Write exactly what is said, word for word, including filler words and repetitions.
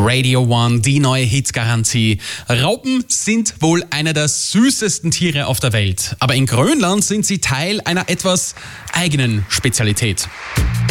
Radio One, die neue Hitgarantie. Raupen sind wohl einer der süßesten Tiere auf der Welt. Aber in Grönland sind sie Teil einer etwas eigenen Spezialität.